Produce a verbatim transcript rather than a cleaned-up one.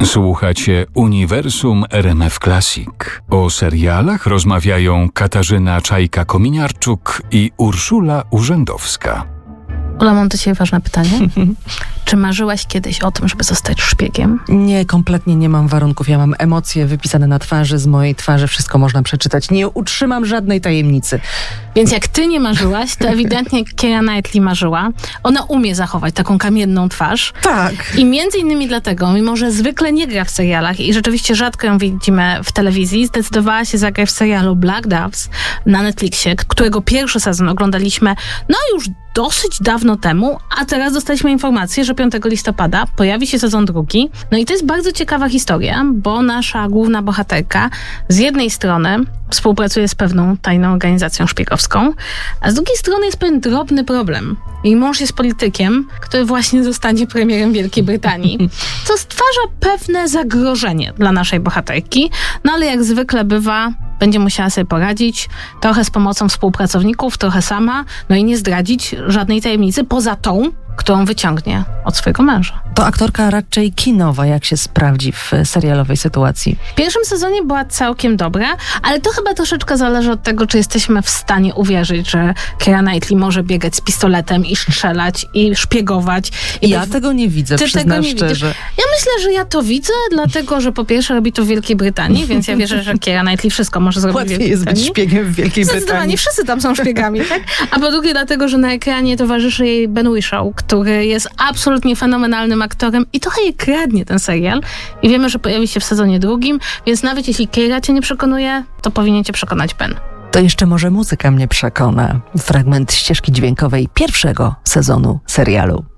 Słuchacie Uniwersum R M F Classic. O serialach rozmawiają Katarzyna Czajka-Kominiarczuk i Urszula Urzędowska. Ula, mam do ciebie ważne pytanie. Czy marzyłaś kiedyś o tym, żeby zostać szpiegiem? Nie, kompletnie nie mam warunków. Ja mam emocje wypisane na twarzy, z mojej twarzy wszystko można przeczytać. Nie utrzymam żadnej tajemnicy. Więc jak ty nie marzyłaś, to ewidentnie Keira Knightley marzyła. Ona umie zachować taką kamienną twarz. Tak. I między innymi dlatego, mimo że zwykle nie gra w serialach i rzeczywiście rzadko ją widzimy w telewizji, zdecydowała się zagrać w serialu Black Doves na Netflixie, którego pierwszy sezon oglądaliśmy no już dosyć dawno temu, a teraz dostaliśmy informację, że piątego listopada pojawi się sezon drugi. No i to jest bardzo ciekawa historia, bo nasza główna bohaterka z jednej strony współpracuje z pewną tajną organizacją szpiegowską, a z drugiej strony jest pewien drobny problem. Jej mąż jest politykiem, który właśnie zostanie premierem Wielkiej Brytanii, co stwarza pewne zagrożenie dla naszej bohaterki, no ale jak zwykle bywa, będzie musiała sobie poradzić, trochę z pomocą współpracowników, trochę sama, no i nie zdradzić żadnej tajemnicy poza tą, którą wyciągnie od swojego męża. To aktorka raczej kinowa, jak się sprawdzi w serialowej sytuacji. W pierwszym sezonie była całkiem dobra, ale to chyba troszeczkę zależy od tego, czy jesteśmy w stanie uwierzyć, że Keira Knightley może biegać z pistoletem i strzelać i szpiegować. I ja by... tego nie widzę, Ty przyznam tego nie szczerze. Widzisz. Ja myślę, że ja to widzę, dlatego, że po pierwsze robi to w Wielkiej Brytanii, więc ja wierzę, że Keira Knightley wszystko może zrobić Łatwiej w Wielkiej jest Brytanii. być szpiegiem w Wielkiej Zdecydowanie, Brytanii. wszyscy tam są szpiegami, tak? A po drugie dlatego, że na ekranie towarzyszy jej Ben Whishaw, który jest absolutnie fenomenalnym aktorem i trochę jej kradnie ten serial. I wiemy, że pojawi się w sezonie drugim, więc nawet jeśli Keira cię nie przekonuje, to powinien cię przekonać Ben. To jeszcze może muzyka mnie przekona. Fragment ścieżki dźwiękowej pierwszego sezonu serialu.